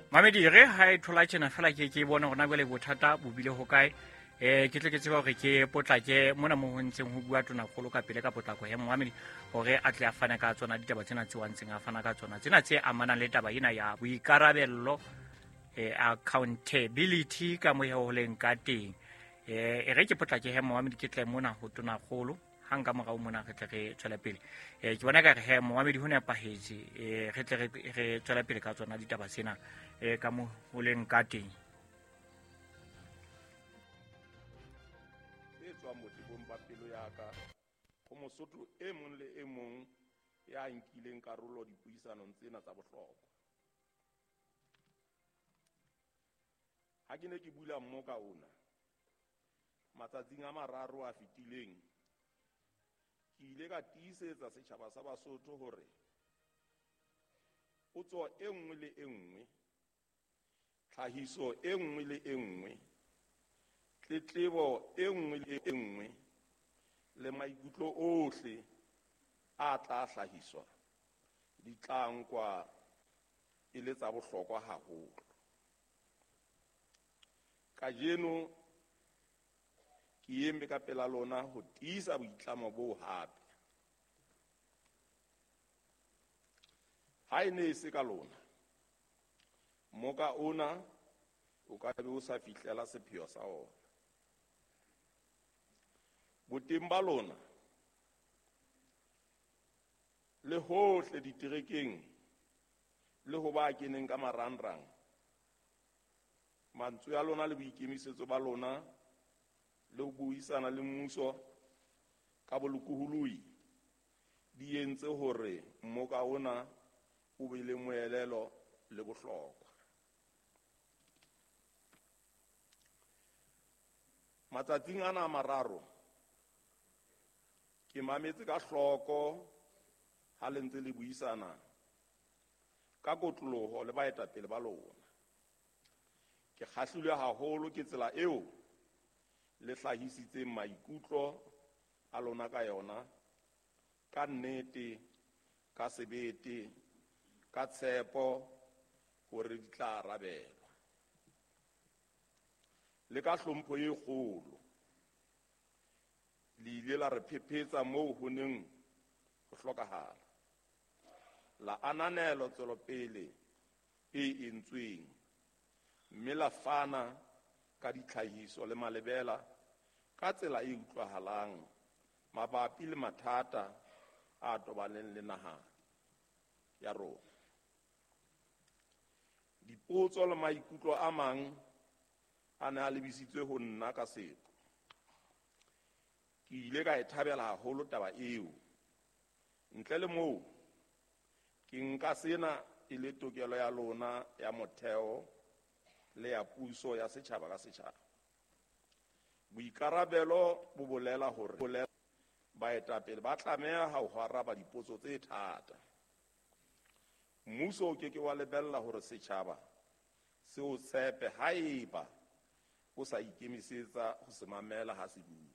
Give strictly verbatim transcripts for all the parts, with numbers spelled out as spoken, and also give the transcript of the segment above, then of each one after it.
Mamedi re ha e thola tjena fela ke ke bona hona jwale bothata bo bile ho kae eh ke tle ke tseba hore ke potlake mona mo ho ntseng ho bua tona kgolo ka pele ka potlako he Mohamedi hore a tle a fana ka tsona ditaba tsena tse wantseng a fana ka tsona tsena tse amanang le taba ena ya boikarabello eh accountability ka mo ho leng ka teng eh e re ke potlake he Mohamedi ke tle mona ho tona kgolo hang ka morao mona re tle re tswela pele eh ke bona ka re he Mohamedi ho ne pahetse eh re tle re tswela pele ka tsona ditaba tsena eh ka mo ho leng ka teng tswa mothibong ba pelo ya ka go Mosotho e mong le e mong ya nkileng karolo dipuisanong tsena tsa bohlokwa. Ha ke ne ke bula mmoka ona matsatsing a mararo a fetileng ke ile ka tiisetsa setjhaba sa Basotho hore potso e nngwe le e nngwe, tlhahiso e nngwe le e nngwe, tletlebo e nngwe le e nngwe le maikutlo ohle a tla hlahiswa di tla nkwa e le tsa bohlokwa haholo. Kajeno ke eme ka pela lona ho tiisa boitlamo bo hape. Ha e ne e se ka lona moka ona o ka be o sa fihlela sepheo sa ona. Boteng ba lona le hohle diterekeng le ho ba keneng ka marangrang, mantswe a lona le boikemisetso ba lona le ho buisana le mmuso ka bolokolohi di entse hore mmoka ona o be le moelelo le bohlokwa. Matsatsing ana mararo ke mametse ka hloko ha le ntse le buisana ka kotloloho le baetapele ba lona. Ke kgahlilwe haholo ke tsela eo le hlahisitseng maikutlo a lona ka yona, ka nnete, ka sebete, ka tshepo hore di tla arabelwa, le ka hlompho e kgolo le ile la re phephetsa moo ho neng ho hlokahala, la ananelo tswelopele e entsweng, mme la fana ka ditlhahiso le malebela ka tsela e utlwahalang mabapi le mathata a tobaneng le naha ya rona. Dipotso le maikutlo a mang a ne a lebisitswe ho nna ka seqo. Ke ile ka e thabela haholo taba eo. Ntle le moo ke nka sena e le tokelo ya lona ya motheo le ya puso ya setjhaba ka setjhaba. Boikarabelo bo bolela hore baetapele ba tlameha ho araba dipotso tse thata. Mmuso o ke ke wa lebella hore setjhaba se o tshepe haeba o sa ikemisetsa ho se mamela ha se bua.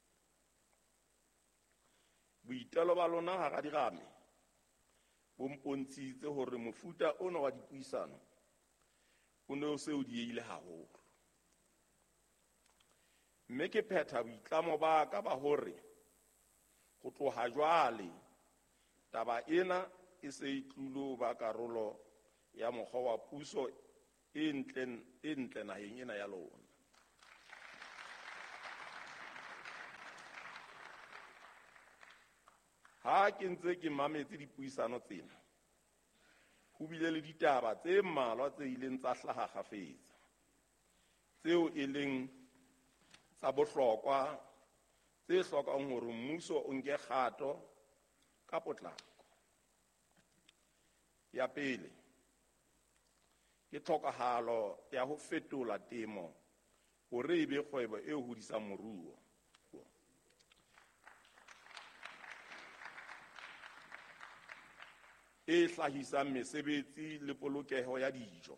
Boitelo ba lona hara dirame bo mpontshitse hore mofuta ona wa dipuisano o ne o se o dieile haholo. Mme ke phetha boitlamo ba ka ba hore ho tloha jwale taba ena e se e tlulo ba karolo ya mokgwa wa puso e ntle e ntle naheng ena ya lona. Ha ke ntse ke mametse dipuisano tsena ho bile le ditaba tse mmalwa tse ileng tsa hlaha kgafetsa, tseo e leng tsa bohlokwa tse hlokang hore mmuso o nke kgato ka potlako. Ya pele ke tlhokahalo ya ho fetola temo hore e be kgwebo e hodisang moruo. E hlahisang mesebetsi le polokeho ya dijo.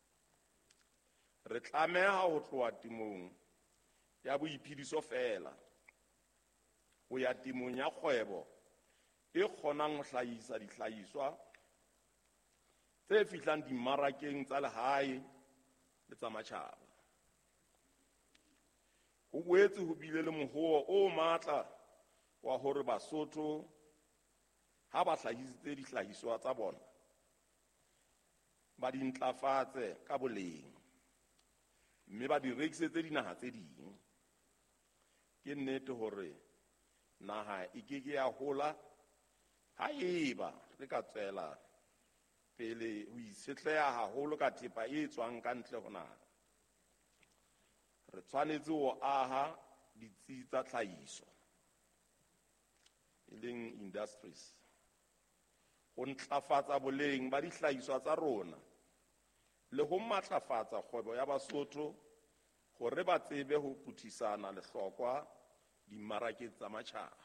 Re tlameha ho tloha temong ya boiphediso fela ho ya temong ya kgwebo e kgonang ho hlahisa dihlahiswa tse fihlang dimmarakeng tsa lehae le tsa matjhaba. Ho boetse ho bile le moruo o matla wa hore Basotho ha ba hlahisitse dihlahiswa tsa bona ba di ntlafatse ka boleng, mme ba di rekisetse dinaha tse ding. Ke nnete hore naha e keke ya hola ha eba re ka tswela pele ho itshetleha haholo ka thepa e tswang ka ntle ho naha. Re tshwanetse ho aha ditsi tsa tlhahiso, e leng industries, ho ntlafatsa boleng ba dihlahiswa tsa rona le ho matlafatsa kgwebo ya Basotho hore ba tsebe ho phuthisana lehlokwa dimmarakeng tsa matjhaba.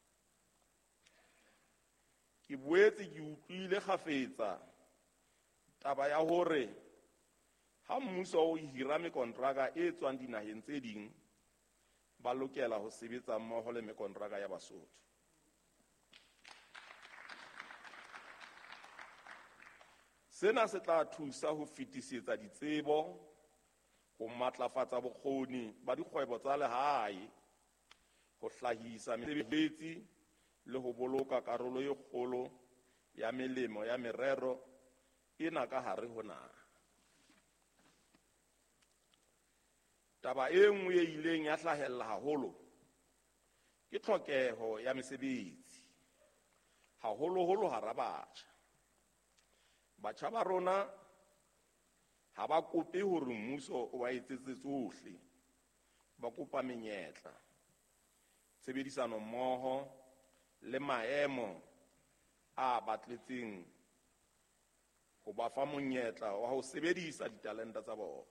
Ke boetse ke utlwile kgafetsa taba ya hore ha mmuso o hira mekontraka e tswang dinaheng tse ding, ba lokela ho sebetsa mmoho le mekontraka ya Basotho. Sena se tla thusa ho fetisetsa ditsebo, ho matlafatsa bokgoni ba dikgwebo tsa lehae, ho hlahisa mesebetsi le ho boloka karolo e kgolo ya melemo ya merero ena ka hare ho naha. Taba e nngwe e ileng ya hlahella haholo ke tlhokeho ya mesebetsi, haholoholo hara batjha. Batjha ba rona ha ba kope hore mmuso o ba etsetse tsohle, ba kopa menyetla, tshebedisano mmoho le maemo a batletseng ho ba fa monyetla wa ho sebedisa ditalenta tsa bona.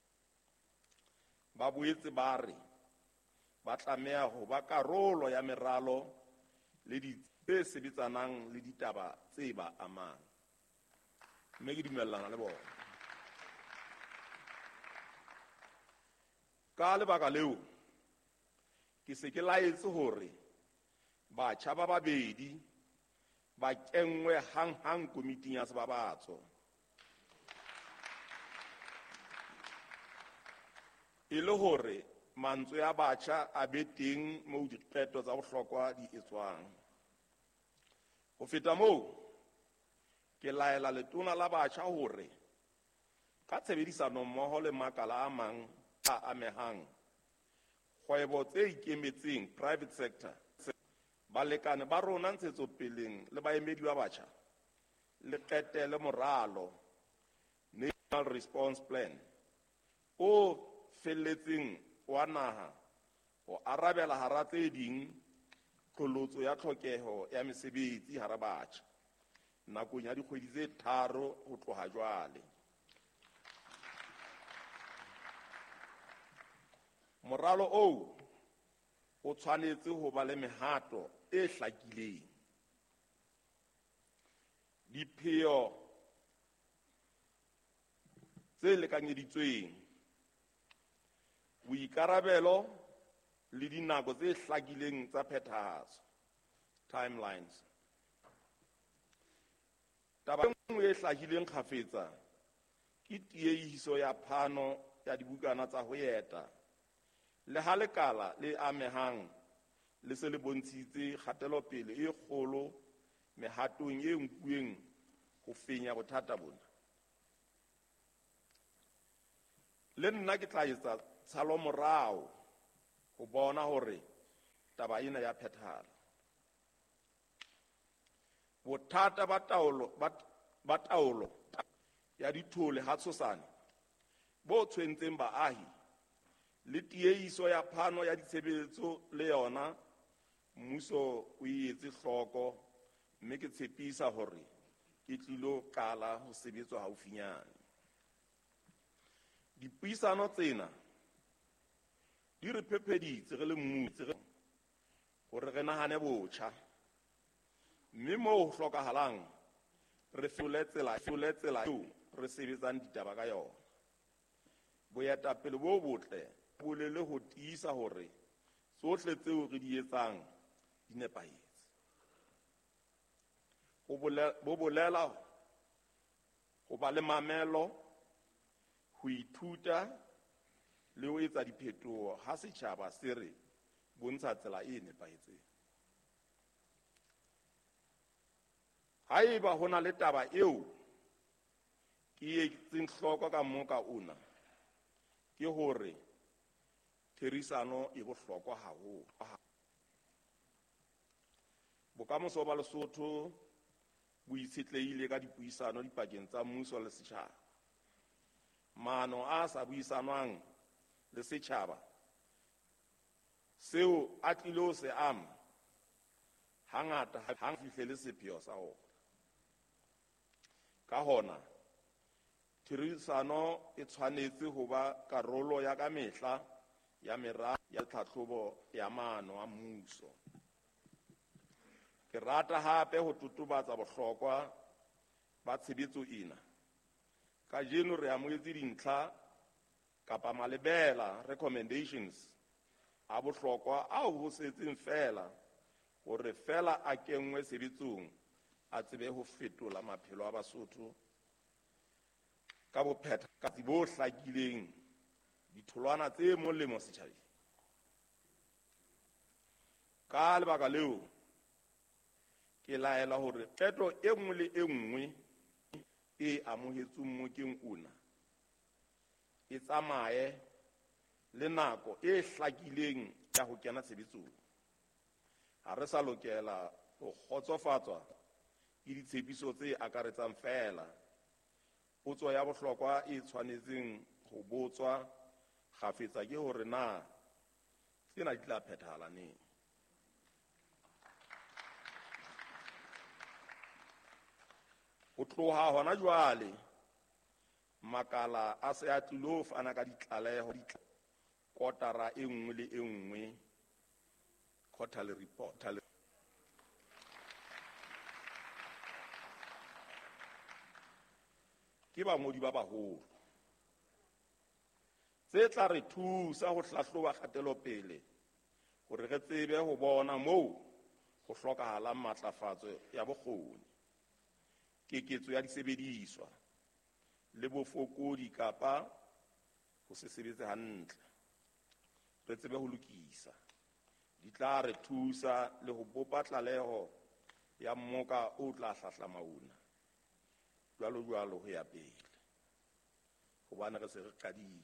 Ba boetse ba re ba tlameha ho ba karolo ya meralo le di tse sebetsanang le ditaba tse ba amang. Mme ke dumellana le bona. Ka lebaka leo, ke se ke laetse hore batjha ba babedi ba kenngwe hang-hang komiting ya sebabatso, e le hore mantswe a batjha a be teng moo diqeto tsa bohlokwa di etswang. Ho feta moo, ke laela letona la batjha hore ka tshebedisano mmoho le makala a mang a amehang, kgwebo tse ikemetseng, private sector, balekane ba rona ntshetsopeleng le baemedi ba batjha le qetele moralo, National Response Plan, o felletseng wa naha ho arabela hara tse ding qholotso ya tlhokeho ya mesebetsi hara batjha nakong ya dikgwedi tse tharo ho tloha jwale. Moralo oo o tshwanetse ho ba le mehato e hlakileng, dipheo tse lekanyeditsweng, boikarabelo le dinako tse hlakileng tsa phethahatso, timelines. Taba e nngwe e hlakileng kgafetsa ke tiehiso ya phano ya dibukana tsa ho eta, le ha lekala le amehang le se le bontshitse kgatelopele e kgolo mehatong e nkuweng ho fenya bothata bona. Le nna ke tla etsa tshalo morao ho bona hore taba ena ya phethahala. Bothata ba taolo ba taolo ya dithole ha tshosane bo tshwentseng baahi le tiehiso ya phano ya ditshebeletso le yona mmuso o etse hloko, mme ke tshepisa hore e tlilo qala ho sebetswa haufinyane. Dipuisano tsena di re phepeditse re le mmuso hore re nahane botjha, mme moo ho hlokahalang re fetoletsela fetoletsela eo re sebetsang ditaba ka yona. Boetapele bo botle bo le le ho tiisa hore tsohle tseo re di etsang di nepahetse. Bo bolela go ba le mamelo, go ithuta le go etsa diphetogo ha setšhaba se re bontsha tsela e nepagetseng. Ha eba go na le taba eo ke e tseng hloko ka moka ona, ke hore therisano e bohlokwa haholo. Bokamoso ba Lesotho bo itshetlehile ka dipuisano dipakeng tsa mmuso le setšhaba. Maano a sa buisanwang le setšhaba seo a tlilo se ama hangata hang fihlele sepheo sa ona. Ka hona therisano e tshwanetse ho ba karolo ya ka mehla ya meralo ya tlhatlhobo ya maano a mmuso. Ke rata hape ho totobatsa bohlokwa ba tshebetso ena. Kajeno re amohetse dintlha kapa malebela recommendations a bohlokwa ao ho setseng fela hore fela a kenngwe tshebetsong a tsebe ho fetola maphelo a Basotho ka bopheta ka bo hlakileng ditholwana tse molemo setjhabeng. Ka lebaka leo ke laela hore qeto e nngwe le e nngwe e amohetsweng mokeng ona e tsamaye le nako e hlakileng ya ho kena tshebetsong. Ha re sa lokela ho kgotsofatswa ke ditshepiso tse akaretsang fela. Potso ya bohlokwa e tshwanetseng ho botswa kgafetsa ke hore na tsena di tla phethahala neng. Ho tloha hona jwale makala a se a tlilo fana ka ditlaleho di kotara e nngwe le e nngwe quarterly report. Ke bangodi ba baholo tse tla re thusa ho hlahloba kgatelopele hore re tsebe ho bona moo ho hlokahalang matlafatso ya bokgoni, keketso ya disebediswa le bofokodi kapa ho se sebetse hantle. Re tsebe ho lokisa. Di tla re thusa le ho bopa tlaleho ya mmoka o tla hlahlamauna jwalo jwalo ho ya pele hobane re se re qadile.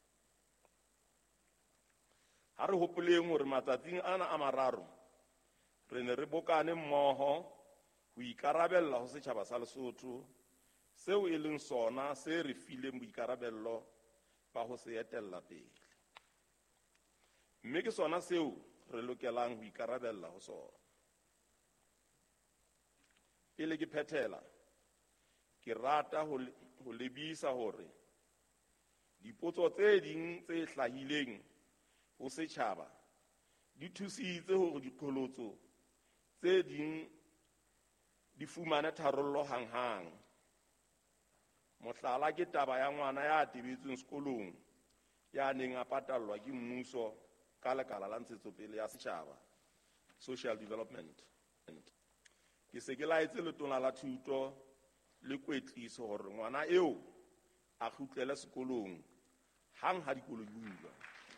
Ha re hopoleng hore matsatsing ana a mararo re ne re bokane mmoho ho ikarabella ho setjhaba sa Lesotho seo e leng sona se re fileng boikarabello ba ho se etella pele, mme ke sona seo re lokelang ho ikarabella ho sona. Pele ke phethela, ke rata ho lebisa hore dipotso tse ding tse hlahileng ho setjhaba di thusitse hore diqholotso tse ding di fumane tharollo hanghang. Mohlala ke taba ya ngwana ya tebetsweng sekolong ya neng a patallwa ke mmuso ka lekala la ntshetsopele ya setjhaba, social development. Ke se ke laetse letona la thuto le kwetliso hore ngwana eo a kgutlele sekolong hang ha dikolo di bulwa.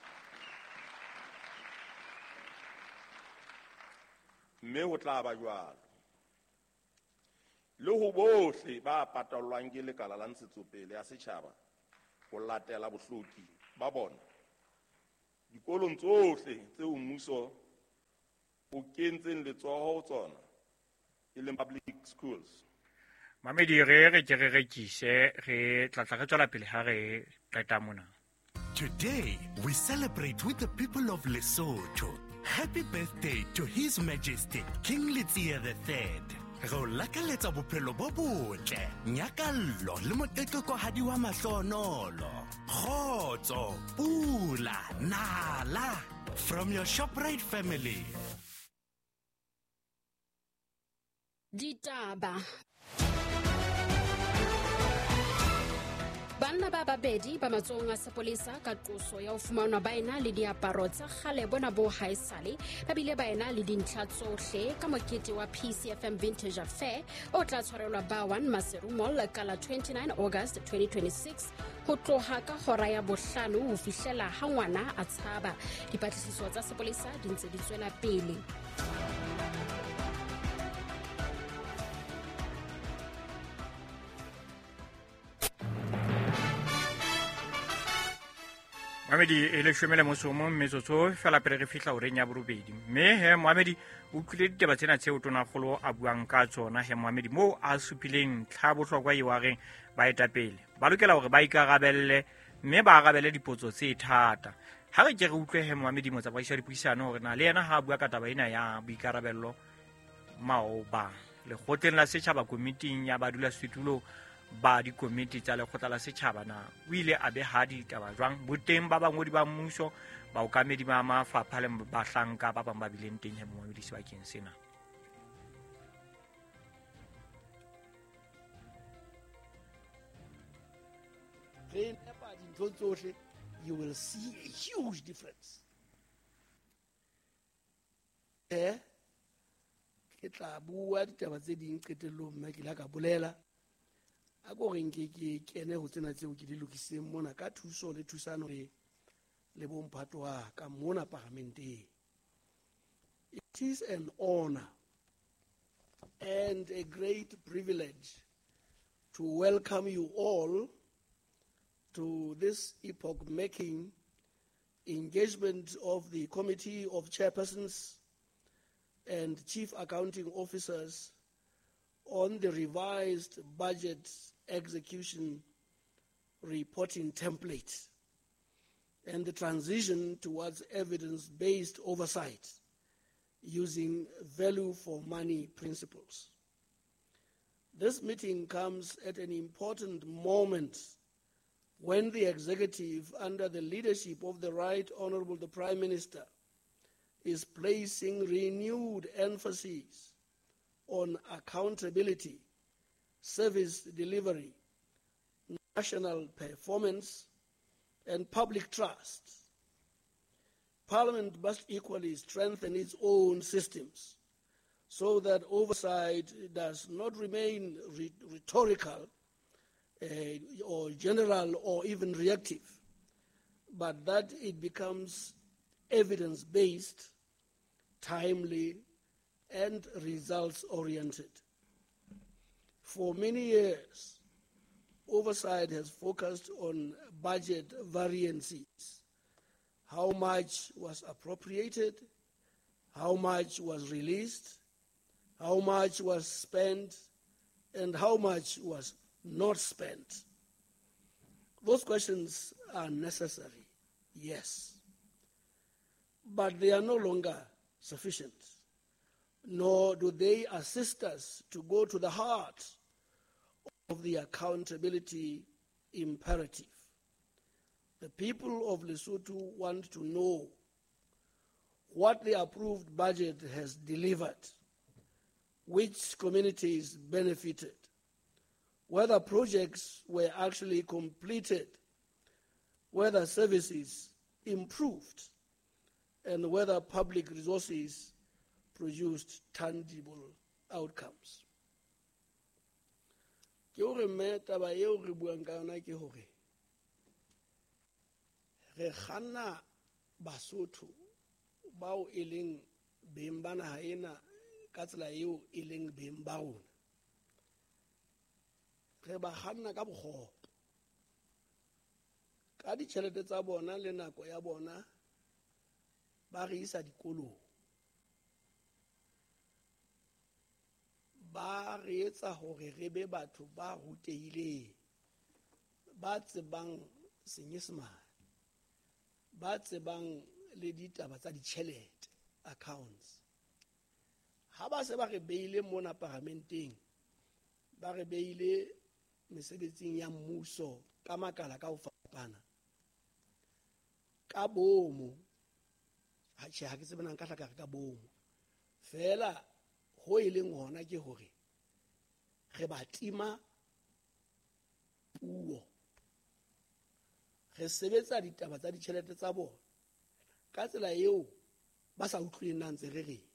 Mme ho tla ba jwalo le ho bohle ba patallwang ke lekala la ntshetsopele ya setjhaba ho latela bohloki ba bona dikolong tsohle tseo mmuso o kentseng letsoho ho tsona e leng public schools. Mamedi re re ke re rekise re tlatla re tswela pele ha re qeta mona. Today we celebrate with the people of Lesotho. Happy birthday to His Majesty King Letsie the Third. Go lakaletsa bophelo bo botle, nyakallo le motetlohadi wa mahlonolo. Khotso, pula, nala from your ShopRite family. Ditaba. Banna ba ba babedi ba matsohong a sepolesa ka qoso ya ho fumanwa ba ena le diaparo tsa kgale bona bo haesale ba bile ba ena le dintlha tsohle ka mokete wa P C F M Vintage Affair o tla tshwarelwa ba one Maseru Mall ka la twenty-nine August twenty twenty-six ho tloha ka hora ya bohlano ho fihlela ha ngwana a tshaba. Dipatlisiso tsa sepolesa di ntse di tswela pele. Mohamedi e le shomele mosomo metsotso fela pele re fihla oreng ya borobedi mme he Mohamedi o tlile ditaba tsena tseo tonakgolo a buang ka tsona he Mohamedi mo a supileng tlha bohlokwa e wa reng ba etapele ba lokela hore ba ikarabelle mme ba arabele dipotso tse thata. Ha re ke re utlwe he Mohamedi mo tsabaisa dipuisano hore na le yena ha bua ka taba ena ya boikarabello maoba le kgotleng la setjhaba komiting ya badula setulo ba dikomiti tsa lekgotla la setjhaba na o ile a be ha ditaba jwang boteng ba bangodi ba mmuso ba okamedi ba mafapha le bahlanka ba bang ba bileng teng he Mohamedi sebakeng sena. You will see a huge difference. Eh, ke tla bua ditaba tse ding qetellong mma ke la ka bolela a go reng ke ke kene ho tsena tseo ke di lokiseng mona ka thuso le thusano le le bomphatwa ka mona parlamenteng. It is an honor and a great privilege to welcome you all to this epoch-making engagement of the Committee of Chairpersons and Chief Accounting Officers on the revised budget execution reporting template and the transition towards evidence-based oversight using value for money principles. This meeting comes at an important moment when the executive, under the leadership of the Right Honorable the Prime Minister, is placing renewed emphasis on accountability, service delivery, national performance, and public trust. Parliament must equally strengthen its own systems so that oversight does not remain re- rhetorical uh, or general or even reactive, but that it becomes evidence-based, timely, and results-oriented. For many years, oversight has focused on budget variances. How much was appropriated, how much was released, how much was spent, and how much was not spent. Those questions are necessary, yes, but they are no longer sufficient, nor do they assist us to go to the heart of the accountability imperative. The people of Lesotho want to know what the approved budget has delivered, which communities benefited, whether projects were actually completed, whether services improved, and whether public resources produced tangible outcomes. Ke hore mme taba eo re buang ka yona ke hore re kganna Basotho bao e leng beng ba naha ena ka tsela eo e leng beng ba rona. Re ba kganna ka bokgopo ka ditjhelete tsa bona le nako ya bona ba re isa dikolong, ba re etsa hore re be batho ba rutehileng, ba tsebang Senyesemane, ba tsebang le ditaba tsa ditjhelete, accounts. Ha ba se ba re beile mona parlamenteng, ba re beile mesebetsing ya mmuso ka makala ka ho fapana, ka bomo ha tjhe ha ke tsebe nang ka hla ka re ka bomo fela ho e leng hona ke hore re ba tima puo re sebetsa ditaba tsa ditjhelete tsa bona ka tsela eo ba sa utlwileng na ntse re reng.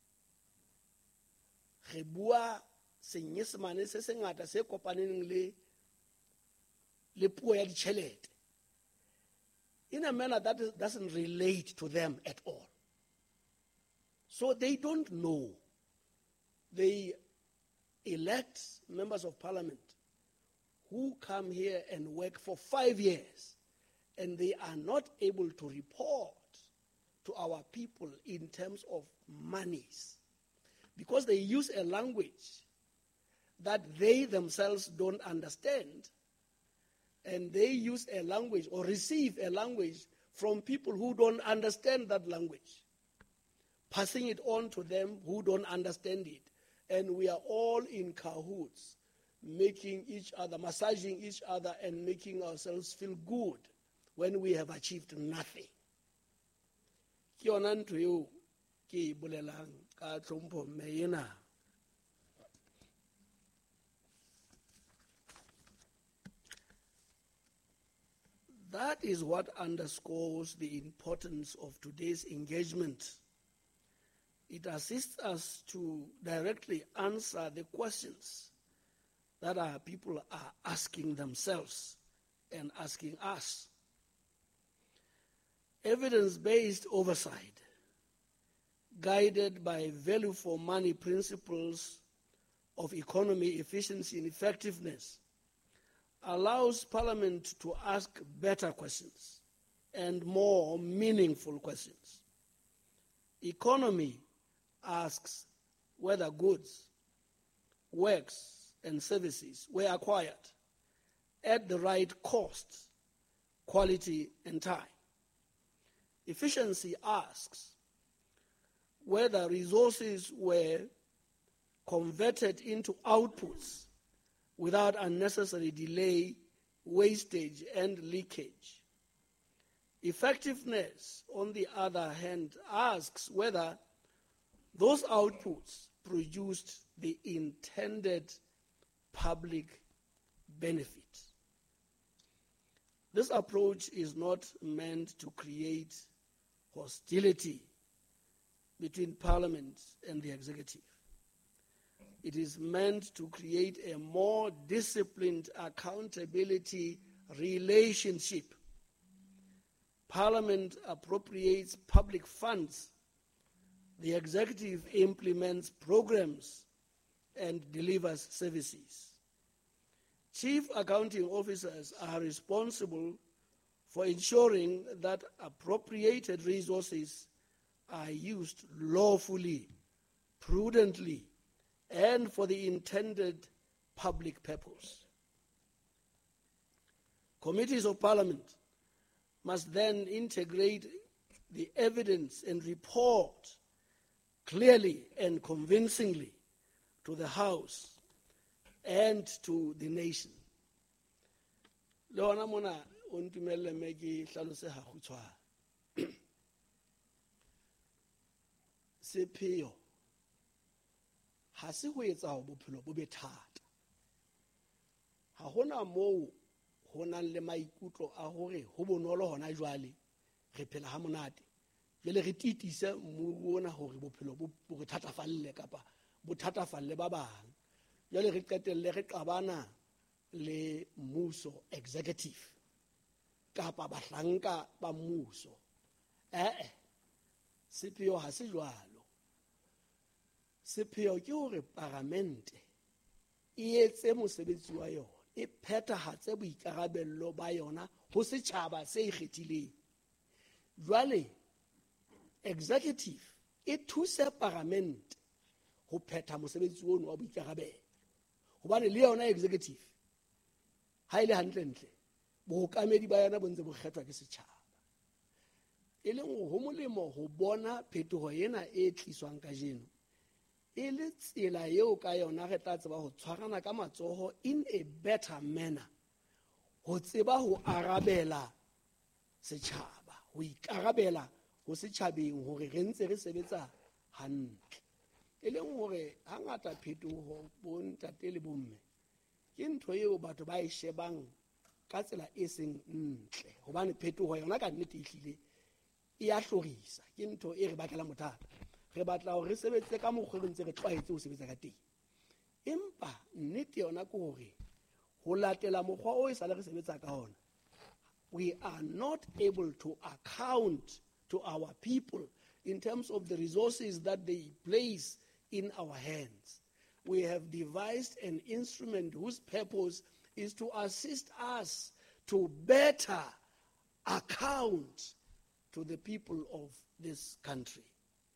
Re bua senyesemane se se ngata se kopaneng le le puo ya ditjhelete in a manner that is, doesn't relate to them at all. So they don't know. They elect members of parliament who come here and work for five years, and they are not able to report to our people in terms of monies, because they use a language that they themselves don't understand, and they use a language or receive a language from people who don't understand that language, passing it on to them who don't understand it. And we are all in cahoots, making each other, massaging each other and making ourselves feel good when we have achieved nothing. Ke yona ntho eo ke e bolelang ka tlhompho mme ena. That is what underscores the importance of today's engagement. It assists us to directly answer the questions that our people are asking themselves and asking us. Evidence-based oversight, guided by value for money principles of economy, efficiency, and effectiveness, allows Parliament to ask better questions and more meaningful questions. Economy asks whether goods, works, and services were acquired at the right cost, quality, and time. Efficiency asks whether resources were converted into outputs without unnecessary delay, wastage, and leakage. Effectiveness, on the other hand, asks whether those outputs produced the intended public benefit. This approach is not meant to create hostility between Parliament and the executive. It is meant to create a more disciplined accountability relationship. Parliament appropriates public funds. The executive implements programs and delivers services. Chief accounting officers are responsible for ensuring that appropriated resources are used lawfully, prudently, and for the intended public purpose. Committees of Parliament must then integrate the evidence and report clearly and convincingly to the House and to the nation. Leona mona o ntumelle me ke hlalose ha khutshwana. Sepheo ha se ho etsa ho bophelo bo be thata. Ha hona moo ho nang le maikutlo a hore ho bonolo hona jwale re phela ha monate. Jwale re titise mmuo ona hore bophelo bo re thatafalle kapa bo thatafalle ba bang. Jwale re qetelle re qabana le mmuso executive kapa bahlanka ba mmuso. Eh sepheo ha se jwalo. Sepheo ke hore parlamente e etse mosebetsi wa yona, e phethahatse boikarabello ba yona ho setjhaba se ikgethileng. Jwale executive e thuse parlamente ho phetha mosebetsi ono wa boikarabello. Hobane le yona executive ha ile hantle ntle bohokamedi ba yona bo ntse bo kgethwa ke setjhaba. E leng ho molemo ho bona phetoho ena e tliswang ka jeno e le tsela eo ka yona re tla tseba ho tshwarana ka matsoho in a better manner, ho tseba ho arabela setjhaba, ho ikarabela ho setjhabeng hore re ntse re sebetsa hantle. E leng hore hangata phetoho bo ntate le bomme ke ntho eo batho ba e shebang ka tsela e seng ntle hobane phetoho yona ka nnete ehlile e a hlorisa ke ntho e re batlela mothata re batla hore re sebetse ka mokgwa re ntse re tlwaetse ho sebetsa ka teng empa nnete yona ke hore ho latela mokgwa o e sale re sebetsa ka ona we are not able to account to our people in terms of the resources that they place in our hands. We have devised an instrument whose purpose is to assist us to better account to the people of this country.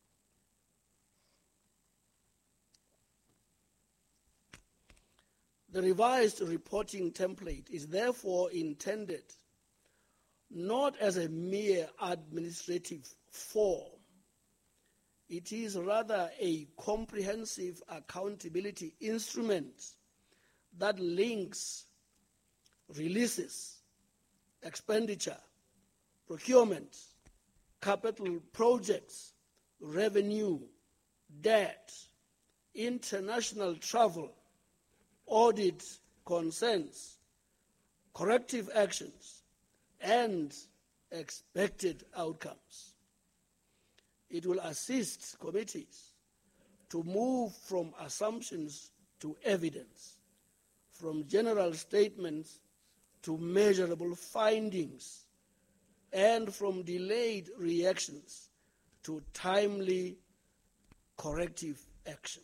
The revised reporting template is therefore intended not as a mere administrative form. It is rather a comprehensive accountability instrument that links releases, expenditure, procurement, capital projects, revenue, debt, international travel, audit consents, corrective actions, and expected outcomes. It will assist committees to move from assumptions to evidence, from general statements to measurable findings, and from delayed reactions to timely corrective action.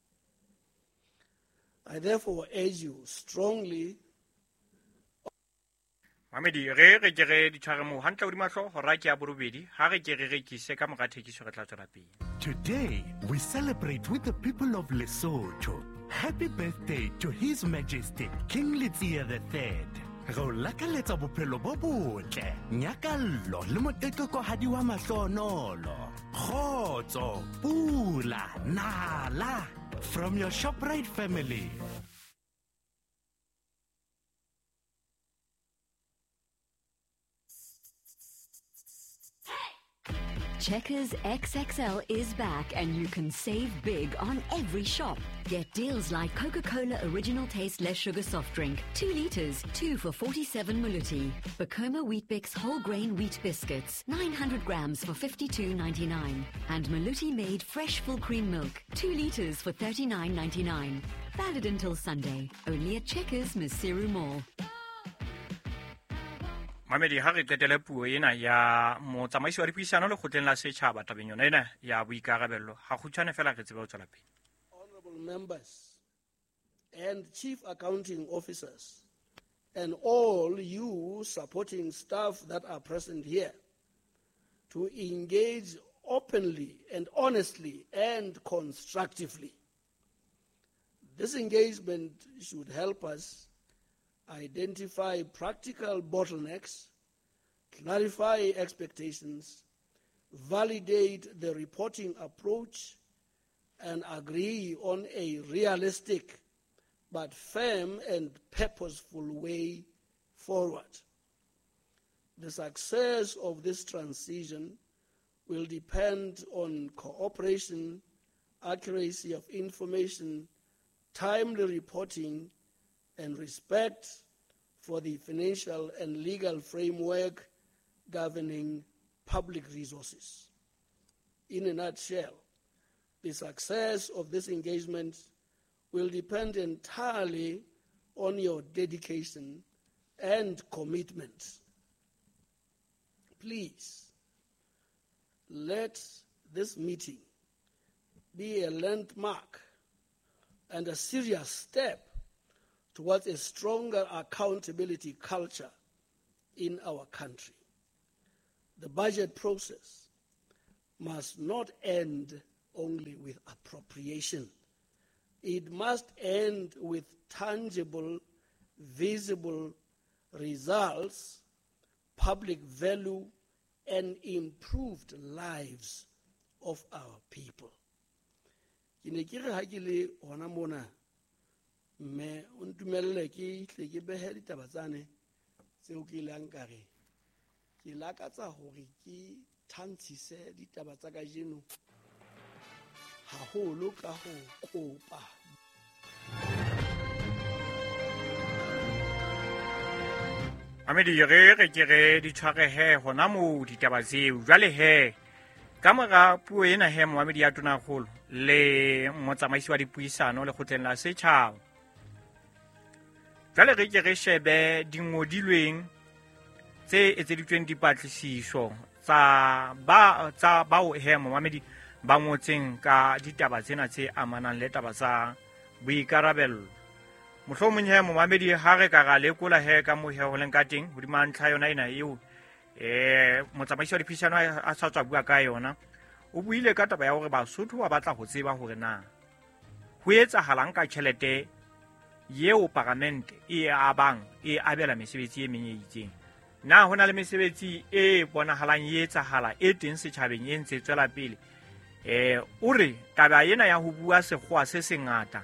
I therefore urge you strongly. Mamedi re re ke re ditshware mo hantle o di mahlo ho ra ke a borobedi ha re ke re re ke se ka moga thekiso re tla tswela pele. Today, we celebrate with the people of Lesotho. Happy birthday to His Majesty King Letsie the Third. Go lakaletsa bophelo bo botle, nyakallo le motetlokohadi wa mahlonolo. Kgotso, pula, nala. From your ShopRite family. Checkers X X L is back and you can save big on every shop. Get deals like Coca-Cola Original Taste Less Sugar Soft Drink, two litres, two for forty-seven Maluti. Bacoma Wheatbix Whole Grain Wheat Biscuits, nine hundred grams for fifty-two ninety-nine. And Maluti Made Fresh Full Cream Milk, two litres for thirty-nine ninety-nine. Valid until Sunday, only at Checkers Masiru Mall. Mamedi ha re qetela puo ena ya motsamaisi wa dipuisano le kgotleng la setjhaba tabeng yona ena ya boikarabello ha khutshwane fela re tsebe ho tswela pele. Honorable members and chief accounting officers and all you supporting staff that are present here to engage openly and honestly and constructively. This engagement should help us identify practical bottlenecks, clarify expectations, validate the reporting approach, and agree on a realistic but firm and purposeful way forward. The success of this transition will depend on cooperation, accuracy of information, timely reporting, and respect for the financial and legal framework governing public resources. In a nutshell, the success of this engagement will depend entirely on your dedication and commitment. Please, let this meeting be a landmark and a serious step towards a stronger accountability culture in our country. The budget process must not end only with appropriation. It must end with tangible, visible results, public value, and improved lives of our people. Ke ne ke re ha ke le hona mona me o ntumelle ke tle ke behe ditaba tsane tseo ke ilang ka re ke lakatsa hore ke thantshise ditaba tsa kajeno haholo ka ho kopa Mohamedi re re ke re di tshware he hona mo ditaba tseo jwale he ka mora puo ena he Mohamedi ya tona kgolo le motsamaisi wa dipuisano le kgotleng la setjhaba jwale re ke re shebe dingodilweng tse etseditsweng dipatlisiso tsa ba tsa bao he Mohamedi ba ngotseng ka ditaba tsena tse amanang le taba tsa boikarabello mohlomong he Mohamedi ha re ka ga lekola he ka mo he ho leng ka teng hodima ntlha yona ena eo eh motsamaisi wa dipuisano a sa tswa bua ka yona o buile ka taba ya hore Basotho ba batla ho tseba hore na ho etsahalang ka tjhelete yeo parliament e abang e abela mesebetsi e meng e itseng na hona le mesebetsi e bonahalang e etsahala e teng setjhabeng e ntse tswela pele eh o re taba ena ya ho bua sekgowa se sengata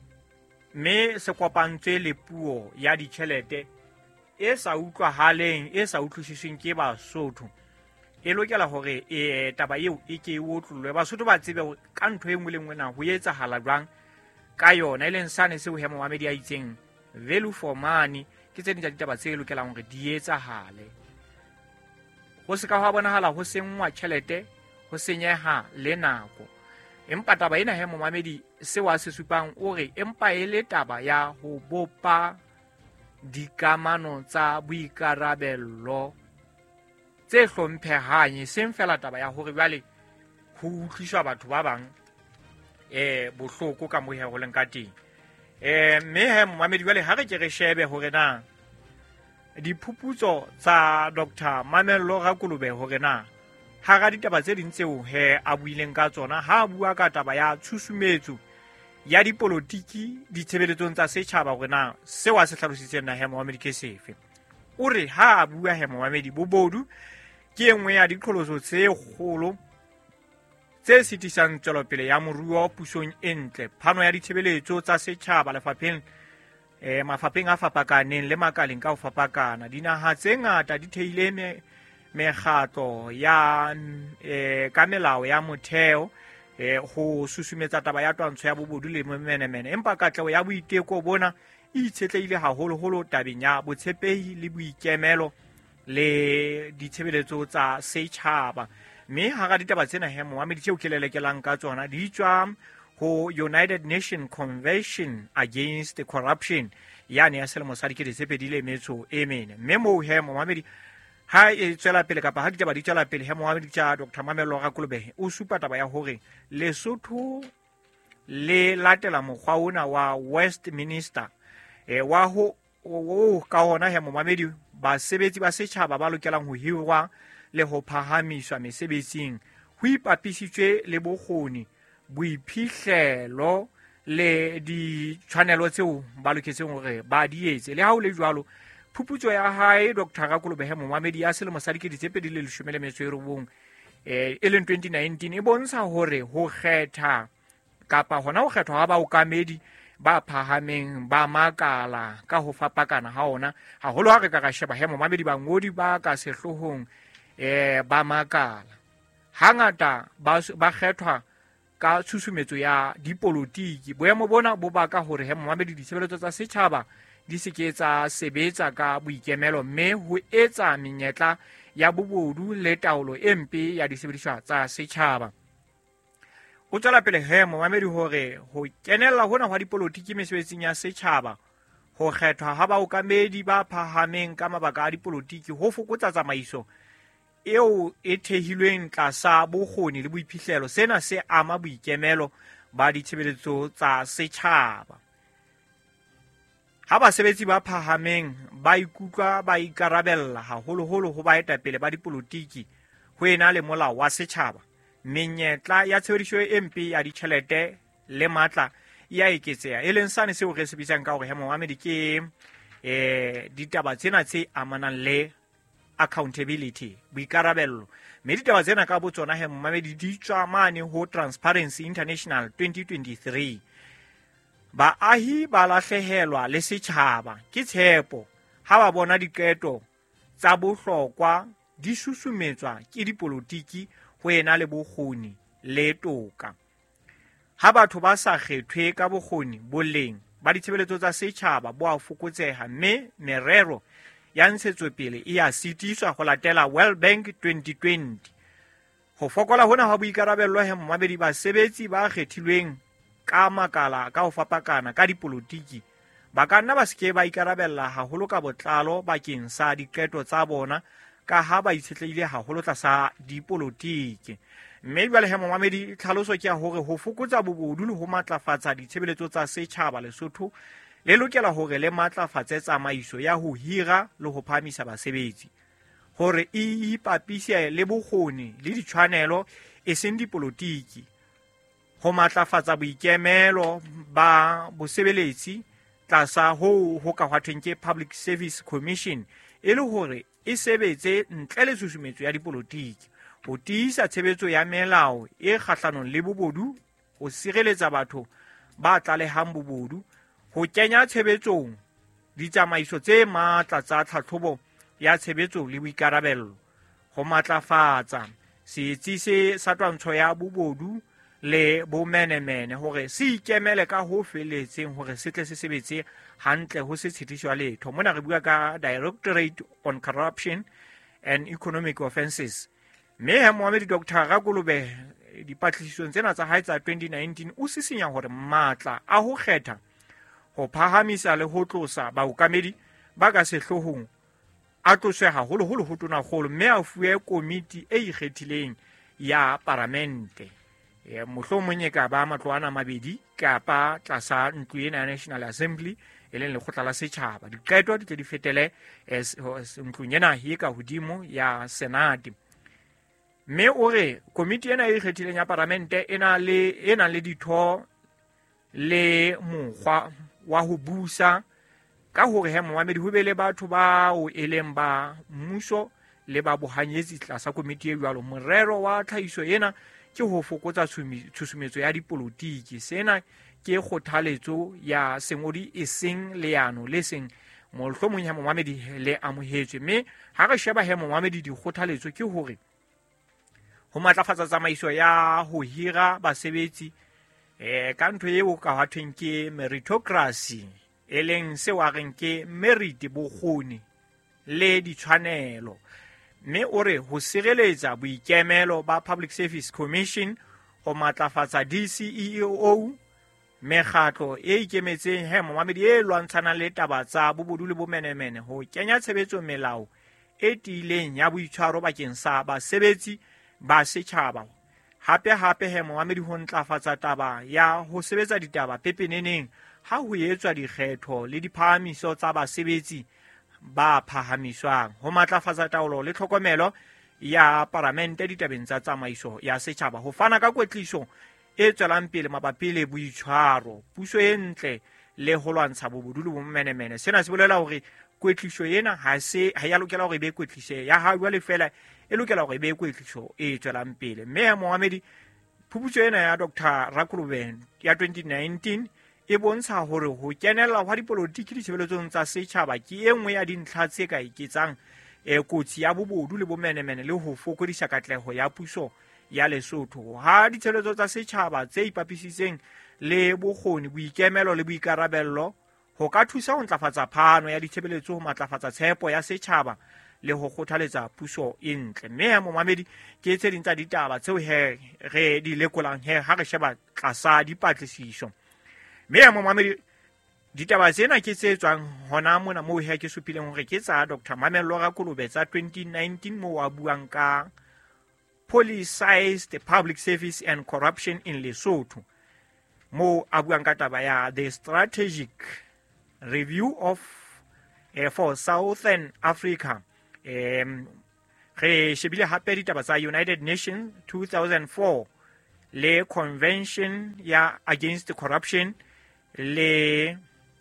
me se kopantswe le puo ya ditjhelete e sa utlwahaleng e sa utlwisisweng ke Basotho e lokela hore e taba eo e ke otlolwe Basotho ba tsebe ka ntho e nngwe le nngwe na ho etsahala jwang ka yona e leng sane se ho hema Mohamedi a itseng value for money ke tse ding tsa ditaba tse lokelang hore di etsahale ho se ka ha bonahala ho sengwa tjhelete ho senyeha le nako empa taba ena he Mohamedi se wa se supang o re empa e le taba ya ho bopa dikamano tsa boikarabello tse hlomphehang seng fela taba ya hore jwale ho utlwiswa batho ba bang eh bohloko ka mo he ho leng ka teng eh me he Mohamedi jwale ha re ke re shebe hore na diphuputso tsa Doctor Mamello Rakulube hore na ha ga ditaba tse ding tseo he a buileng ka tsona ha bua ka taba ya tshusumetso ya dipolotiki ditshebeletsong tsa setjhaba hore na se wa se hlalositseng na he Mohamedi ke sefe o re ha bua he Mohamedi bobodu ke engwe ya diqholoso tse kgolo tse sitisang tswelopele ya moruo pusong e ntle phano ya ditshebeletso tsa setjhaba lefapheng eh mafapheng a fapakaneng le makaleng ka ho fapakana dinaha tse ngata di theile me mekgatlo ya eh ka melao ya motheo eh ho susumetsa taba ya twantsho ya bobodu le menemene empa katleho ya boiteko bona e itshetlehile haholo holo tabeng ya botshepehi le boikemelo le ditshebeletso tsa setjhaba me ha ga ditaba tsena he Mohamedi tseo ke lelekelang ka tsona di tswa ho United Nations Convention Against Corruption yani ya selemo sa dikete tse pedi le metso e mene me mo he Mohamedi ha e tswela pele kapa ha ditaba di tswela pele he Mohamedi tsa Doctor Mamello Rakulube o supa taba ya hore Lesotho le latela mokgwa ona wa Westminster e wa ho o ka hona he Mohamedi basebetsi ba setjhaba ba lokelang ho hirwa le ho phahamiswa mesebetsing ho ipapisitswe le bokgoni boiphihlelo le di tshwanelo tseo ba loketseng hore ba di etse le ha o le jwalo phuputso ya hae Doctor Rakulube he Mohamedi ya selemo sa dikete tse pedi le leshome le metso e robong eh e leng twenty nineteen e bontsha hore ho kgetha kapa hona ho kgethwa ha ba okamedi ba phahameng ba makala ka ho fapakana ha ona haholo ha re ka ga sheba he Mohamedi ba ngodi ba ka sehlohong eh ba makala hangata ba ba kgethwa ka tshusumetso ya dipolotiki boemo bona bo baka hore he Mohamedi ditshebeletso tsa setjhaba di seke tsa sebetsa ka boikemelo mme ho etsa menyetla ya bobodu le taolo e mpe ya disebediswa tsa setjhaba o tswela pele he Mohamedi hore ho kenella hona hwa dipolotiki mesebetsing ya setjhaba ho kgethwa ha baokamedi ba phahameng ka mabaka a dipolotiki ho fokotsa tsamaiso eo e thehilweng tlasa bokgoni le boiphihlelo sena se ama boikemelo ba ditshebeletso tsa setjhaba ha basebetsi ba phahameng ba ikutlwa ba ikarabella haholo holo ho baetapele ba dipolotiki ho ena le molao wa setjhaba menyetla ya tshebediso e mpe ya ditjhelete le matla ya eketseha e leng sane seo re se bisang ka hore he Mohamedi ke eh ditaba tsena tse amanang le accountability boikarabello me ditaba tsena ka botsona he Mohamedi di tswa mane ho Transparency International twenty twenty-three baahi ba lahlehelwa le setjhaba ke tshepo ha ba bona diketo tsa bohlokwa di susumetswa ke dipolotiki ho ena le bokgoni le toka ha batho ba sa kgethwe ka bokgoni boleng ba ditshebeletso tsa setjhaba bo a fokotseha mme merero ya ntshetsopele e a sitiswa go latela World Bank twenty twenty. Go fokola hona ha boikarabello he mmamedi basebetsi ba kgethilweng ka makala ka ho fapakana ka dipolotiki ba ka nna ba seke ba ikarabella haholo ka botlalo bakeng sa diqeto tsa bona ka ha ba itshetlehile haholo tlasa dipolotiki. Mme jwale he mmamedi tlhaloso ke ya hore ho fokotsa bobodu le ho matlafatsa ditshebeletso tsa setjhaba Lesotho le lokela hore le matlafatse tsamaiso ya ho hira le ho phamisa basebetsi, hore e ipapise le bokgoni le ditshwanelo e seng dipolotiki, ho matlafatsa boikemelo ba bosebeletsi tlasa ho ho ka hwathweng ke Public Service Commission e le hore e sebetse ntle le tshusumetso ya dipolotiki, ho tiisa tshebetso ya melao e kgahlanong le bobodu, ho sireletsa batho ba tlalehang bobodu, ho kenya tshebetsong ditsamaiso tse matla tsa tlhatlhobo ya tshebetso le boikarabello, ho matlafatsa setsi se sa twantsho ya bobodu le bomenemene hore se ikemele ka ho feletseng hore se tle se sebetse hantle ho se tshetiswa letho. Mona re bua ka Directorate on Corruption and Economic Offences. Mme he Mohammed Doctor Rakolobe dipatlisisong tsena tsa hae tsa twenty nineteen o sisinya hore matla a ho kgetha, ho phahamisa le ho tlosa baokamedi ba ka sehlohong a tloswe haholo holo ho tona kgolo, mme a fuwe komiti e ikgethileng ya Paramente. E mohlomong e ka ba matloana mabedi kapa tlasa ntlo ena ya National Assembly e leng lekgotla la setjhaba. Diqeto di tle di fetele ntlong ena e ka hodimo ya Senate. Mme o re komiti ena e ikgethileng ya Paramente ena le ena le ditho le mokgwa wa ho busa ka hore he Mohammed ho be le batho ba o eleng ba mmuso le ba bohanyetsi tlasa komiti e jwalo. Morero wa tlhahiso ena ke ho fokotsa tshusumetso ya dipolotiki. Sena ke kgothaletso ya sengodi e seng leano le seng mohlomong ya Mohammed le amohetswe. Mme ha re sheba he Mohammed di kgothaletso ke hore ho matlafatsa tsamaiso ya ho hira basebetsi eh ka ntho eo ka hwathweng ke meritocracy, e leng seo a reng ke merit, bokgoni le ditshwanelo. Mme o re ho sireletsa boikemelo ba Public Service Commission, ho matlafatsa D C E O, mekgatlo e ikemetseng he Mohammed e lwantshanang le taba tsa bobodu le bomenemene, ho kenya tshebetso melao e tiileng ya boitshwaro bakeng sa basebetsi ba setjhaba. Hape hape he Mohammed ho ntlafatsa taba ya ho sebetsa ditaba pepeneneng ha ho etswa dikgetho le diphahamiso tsa basebetsi ba phahamiswang, ho matlafatsa taolo le tlhokomelo ya Paramente ditabeng tsa tsamaiso ya setjhaba, ho fana ka kwetliso e tswelang pele mabapi le boitshwaro, puso e ntle le ho lwantsha bobodu le bomenemene. Sena se bolela hore kwetliso ena ha se ha ya lokela hore be kwetliso ya ha jwale fela, e lokela hore be kwetliso e tswelang pele. Mme ya Mohammed phuputso ena ya Doctor Rakolobe ya twenty nineteen e bontsha hore ho kenella hwa dipolotiki ditshebeletsong tsa setjhaba ke e nngwe ya dintlha tse ka iketsang e kotsi ya bobodu le bomenemene le ho fokodisa katleho ya puso ya Lesotho. Ha ditshebeletso tsa setjhaba tse ipapisitseng le bokgoni, boikemelo le boikarabello ho ka thusa ho ntlafatsa phano ya ditshebeletso, ho matlafatsa tshepo ya setjhaba le ho kgothaletsa puso e ntle. Mme ya Mohammed ke tse ding tsa ditaba tseo he re di lekolang he ha re sheba tlasa dipatlisiso. Mme ya Mohammed ditaba tsena ke tse tswang hona mona moo he ke supileng hore ke tsa Doctor Mamello Rakolobe tsa twenty nineteen, moo a buang ka politicized public service and corruption in Lesotho, mo a buang ka taba ya the strategic review of uh, for Southern Africa. Um, re shebile hape ditaba tsa United Nations two thousand four le Convention ya Against Corruption le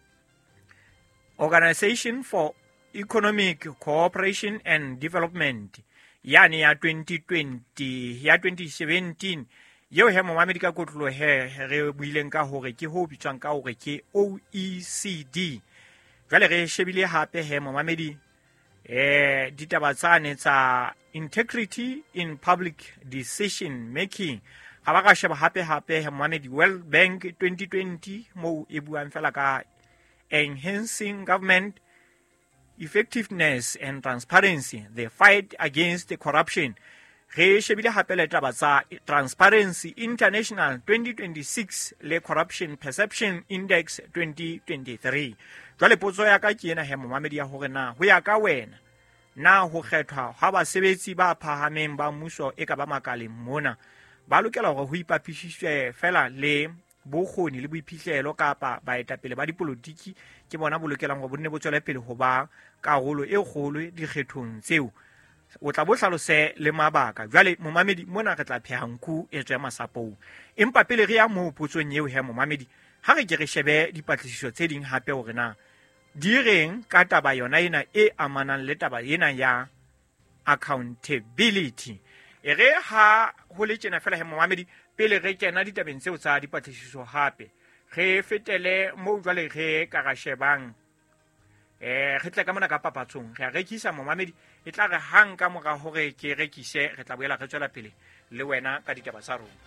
Organization for Economic Cooperation and Development yani ya twenty twenty ya twenty seventeen. Yeo he Mohammed ka kotlo he re buileng ka hore ke ho bitswang ka hore ke O E C D. Jwale re shebile hape he Mohammed eh ditaba tsane tsa integrity in public decision making. Ha ba ka sheba hape hape he Mohammed World Bank twenty twenty mo e buang fela ka enhancing government effectiveness and transparency, the fight against corruption. Re shebile hape le taba tsa Transparency International twenty twenty-six le Corruption Perception Index twenty twenty-three. Jwale potso ya ka ke ena he momamedi ya hore na ho ya ka wena na ho kgethwa ha basebetsi ba phahameng ba mmuso e ka ba makaleng mona ba lokela hore ho ipapisitswe fela le bokgoni le boiphihlelo kapa baetapele ba dipolotiki ke bona bo lokelang go bonne bo tswela pele ho ba karolo e kgolo dikgethong tseo o tla bo hlalose le mabaka. Jwale momamedi mona re tla pheha nku e tswe masapong empa pele re ya mo potsong eo he momamedi ha re ke re shebe dipatlisiso tse ding hape hore na di reng ka taba yona ena e amanang le taba ena ya accountability. E re ha ho le tjena fela he momamedi pele re kena ditabeng tseo tsa dipatlisiso hape re fetele mo jwale re ka ga shebang eh re tla ka mona ka papatsong re a rekisa momamedi e tla re hang ka mora hore ke rekise re tla boela re tswela pele le wena ka ditaba tsa rona.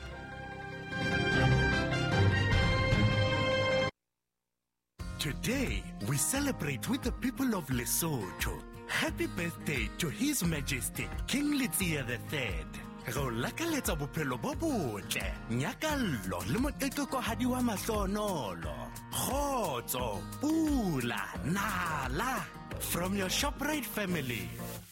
Today, we celebrate with the people of Lesotho. Happy birthday to His Majesty, King Letsie the Third. Go lakaletsa bophelo bo botle, nyakallo le motetlohadi wa mahlonolo. Kgotso, pula, nala. From your ShopRite family.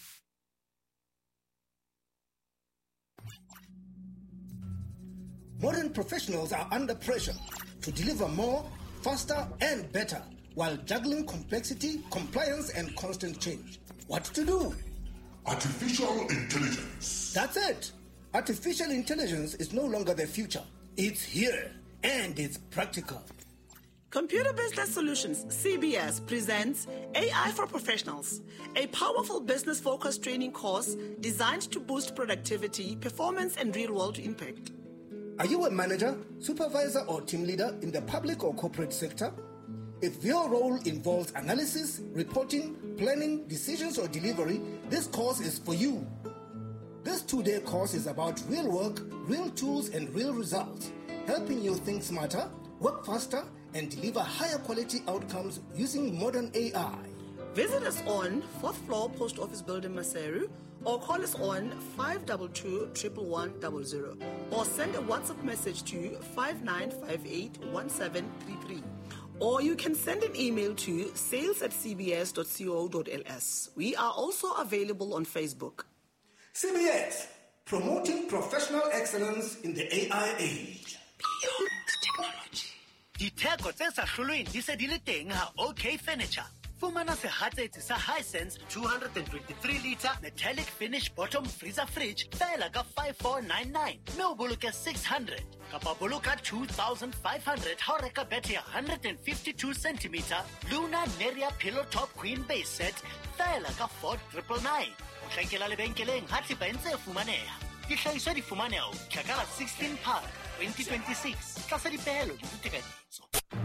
Modern professionals are under pressure to deliver more, faster, and better while juggling complexity, compliance, and constant change. What to do? Artificial intelligence. That's it. Artificial intelligence is no longer the future. It's here, and it's practical. Computer Business Solutions, C B S, presents A I for Professionals, a powerful business-focused training course designed to boost productivity, performance, and real-world impact. Are you a manager, supervisor, or team leader in the public or corporate sector? If your role involves analysis, reporting, planning, decisions, or delivery, this course is for you. This two-day course is about real work, real tools, and real results, helping you think smarter, work faster, and deliver higher quality outcomes using modern A I. Visit us on fourth floor Post Office Building, Maseru, or call us on five two two, one one one zero, or send a WhatsApp message to five nine five eight, one seven three three. Or you can send an email to sales at c b s dot co dot l s. We are also available on Facebook. C B S, promoting professional excellence in the A I age. Beyond technology. Ditheko tse sa hlolweng di se di le teng ha OK Furniture. Fumana sehatsetsi sa Hisense two hundred twenty-three litre metallic finish bottom freezer fridge fela ka five four nine nine. Mme o boloke six hundred. Kapa boloka two thousand five hundred ha o reka bethe ya one hundred fifty-two centimetre Luna Neria pillow top queen base set fela ka four nine nine nine. O hlakela lebenkeleng ha thepa entse e fumaneha. Dihlahiswa di fumaneha Tlhakala sixteen Park twenty twenty-six. Tlasa dipehelo le ditekanyetso.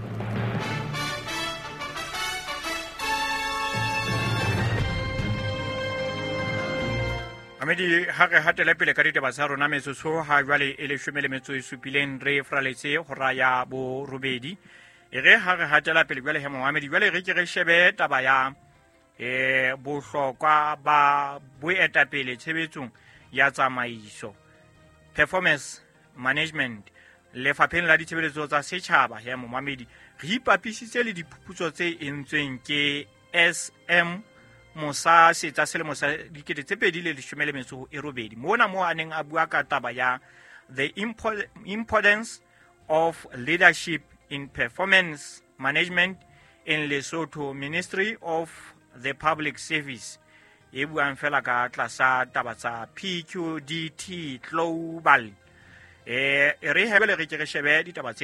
Amedi ha re hatela pele ka ditaba tsa rona metsotso ha jwale e le shome le metso e supileng re fraletse go raya bo robedi e re ha re hatela pele jwale he Mohammed jwale re ke re shebe taba ya e bohlokwa ba boetapele tshebetsong ya tsamaiso performance management le fapheng la ditshebeletso tsa setjhaba ya Mohammed re ipapisitse le diphuputso tse entsweng ke S M Mosa setsa selemo sa dikete tse pedi le leshome le metso e robedi mona mo aneng a bua ka taba ya the importance of leadership in performance management in Lesotho Ministry of the Public Service e buang fela ka tlasa taba tsa P Q D T global e re hebele re ke re shebe ditaba